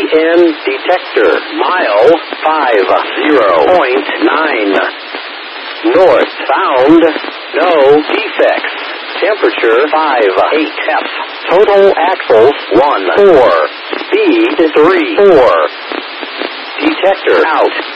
EN detector. Mile 50.9. North bound. No defects. Temperature 58F. Total axles 14. Speed 34. Detector out.